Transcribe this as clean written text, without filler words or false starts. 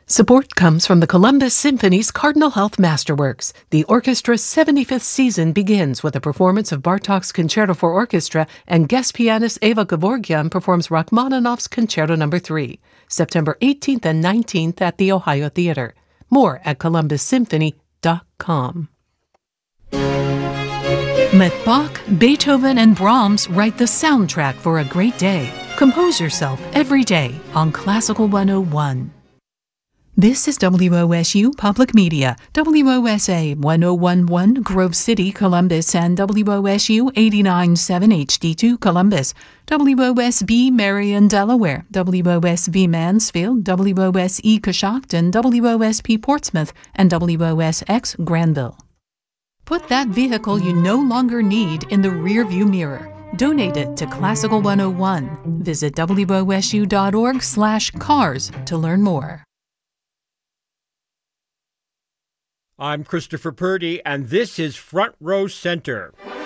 Support comes from the Columbus Symphony's Cardinal Health Masterworks. The orchestra's 75th season begins with a performance of Bartók's Concerto for Orchestra, and guest pianist Eva Gevorgyan performs Rachmaninoff's Concerto No. 3, September 18th and 19th at the Ohio Theater. More at columbussymphony.com. Let Bach, Beethoven, and Brahms write the soundtrack for a great day. Compose yourself every day on Classical 101. This is WOSU Public Media, WOSA 1011 Grove City, Columbus, and WOSU 89.7 HD2 Columbus, WOSB Marion, Delaware, WOSV Mansfield, WOSE Coshocton, WOSP Portsmouth, and WOSX Granville. Put that vehicle you no longer need in the rearview mirror. Donate it to Classical 101. Visit WOSU.org/cars to learn more. I'm Christopher Purdy, and this is Front Row Center.